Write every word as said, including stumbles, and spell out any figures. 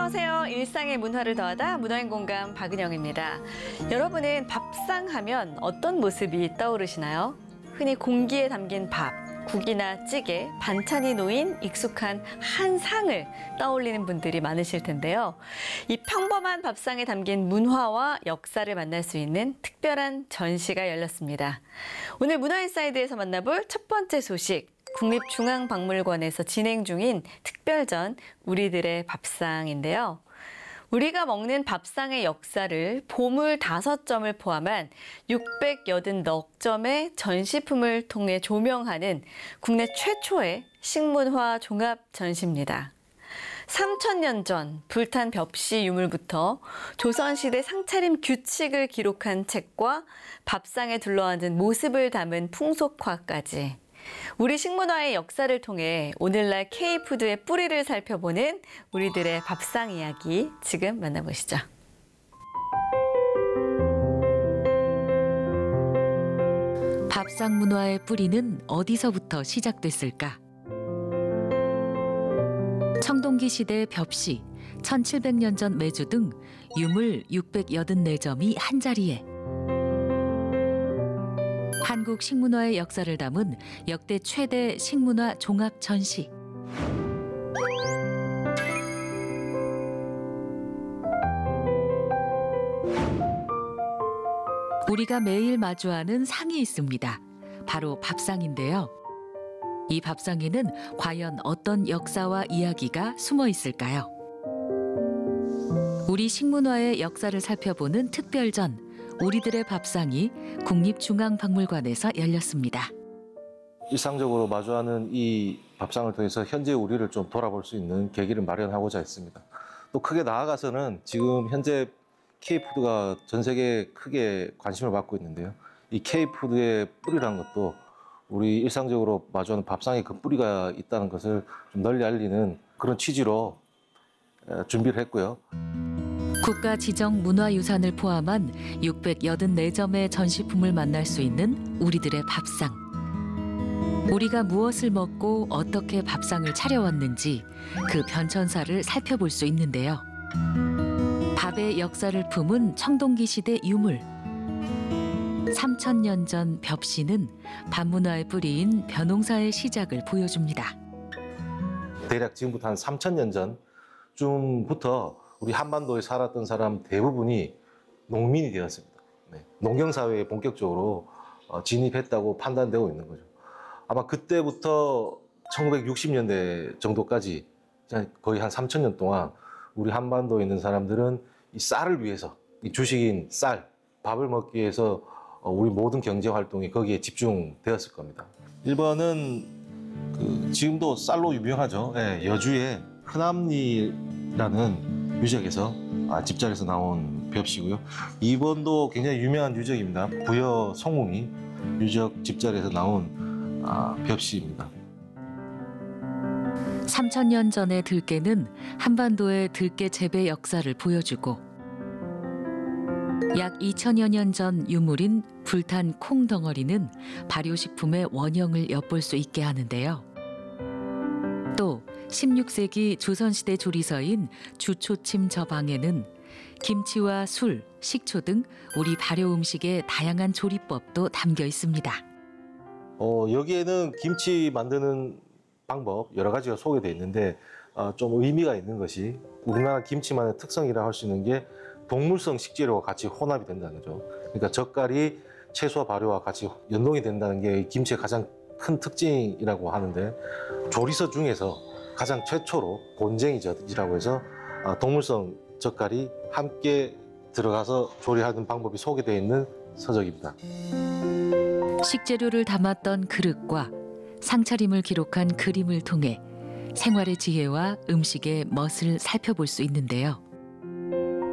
안녕하세요. 일상의 문화를 더하다 문화인 공감 박은영입니다. 여러분은 밥상 하면 어떤 모습이 떠오르시나요? 흔히 공기에 담긴 밥, 국이나 찌개, 반찬이 놓인 익숙한 한 상을 떠올리는 분들이 많으실 텐데요. 이 평범한 밥상에 담긴 문화와 역사를 만날 수 있는 특별한 전시가 열렸습니다. 오늘 문화인사이드에서 만나볼 첫 번째 소식, 국립중앙박물관에서 진행 중인 특별전 우리들의 밥상인데요. 우리가 먹는 밥상의 역사를 보물 다섯 점을 포함한 육백팔십구 점의 전시품을 통해 조명하는 국내 최초의 식문화 종합 전시입니다. 삼천 년 전 불탄 벽시 유물부터 조선시대 상차림 규칙을 기록한 책과 밥상에 둘러앉은 모습을 담은 풍속화까지 우리 식문화의 역사를 통해 오늘날 K푸드의 뿌리를 살펴보는 우리들의 밥상 이야기 지금 만나보시죠. 밥상 문화의 뿌리는 어디서부터 시작됐을까? 청동기 시대 벽시, 천칠백 년 전 매주 등 유물 육백팔십사 점이 한자리에 한국 식문화의 역사를 담은 역대 최대 식문화 종합 전시. 우리가 매일 마주하는 상이 있습니다. 바로 밥상인데요. 이 밥상에는 과연 어떤 역사와 이야기가 숨어 있을까요? 우리 식문화의 역사를 살펴보는 특별전 우리들의 밥상이 국립중앙박물관에서 열렸습니다. 일상적으로 마주하는 이 밥상을 통해서 현재 우리를 좀 돌아볼 수 있는 계기를 마련하고자 했습니다. 또 크게 나아가서는 지금 현재 K푸드가 전 세계에 크게 관심을 받고 있는데요. 이 K푸드의 뿌리라는 것도 우리 일상적으로 마주하는 밥상에 그 뿌리가 있다는 것을 좀 널리 알리는 그런 취지로 준비를 했고요. 국가 지정 문화유산을 포함한 육백팔십사 점의 전시품을 만날 수 있는 우리들의 밥상. 우리가 무엇을 먹고 어떻게 밥상을 차려왔는지 그 변천사를 살펴볼 수 있는데요. 밥의 역사를 품은 청동기 시대 유물. 삼천 년 전 벽시는 밥문화의 뿌리인 벼농사의 시작을 보여줍니다. 대략 지금부터 한 삼천 년 전쯤부터 우리 한반도에 살았던 사람 대부분이 농민이 되었습니다. 네. 농경사회에 본격적으로 진입했다고 판단되고 있는 거죠. 아마 그때부터 천구백육십 년대 정도까지 거의 한 삼천 년 동안 우리 한반도에 있는 사람들은 이 쌀을 위해서, 이 주식인 쌀, 밥을 먹기 위해서 우리 모든 경제 활동이 거기에 집중되었을 겁니다. 일 번은 그 지금도 쌀로 유명하죠. 네, 여주의 흔암리라는 유적에서 아, 집자리에서 나온 벽시고요. 이 번도 굉장히 유명한 유적입니다. 부여 송웅이 유적 집자리에서 나온 아, 벽시입니다. 삼천 년 전의 들깨는 한반도의 들깨 재배 역사를 보여주고 약 이천여 년 전 유물인 불탄 콩 덩어리는 발효식품의 원형을 엿볼 수 있게 하는데요. 또 십육 세기 조선시대 조리서인 주초침 저방에는 김치와 술, 식초 등 우리 발효 음식의 다양한 조리법도 담겨 있습니다. 어, 여기에는 김치 만드는 방법 여러 가지가 소개되어 있는데 어, 좀 의미가 있는 것이 우리나라 김치만의 특성이라 할 수 있는 게 동물성 식재료와 같이 혼합이 된다는 거죠. 그러니까 젓갈이 채소와 발효와 같이 연동이 된다는 게 김치의 가장 큰 특징이라고 하는데 조리서 중에서 가장 최초로 곤쟁이젓이라고 해서 동물성 젓갈이 함께 들어가서 조리하는 방법이 소개되어 있는 서적입니다. 식재료를 담았던 그릇과 상차림을 기록한 그림을 통해 생활의 지혜와 음식의 멋을 살펴볼 수 있는데요.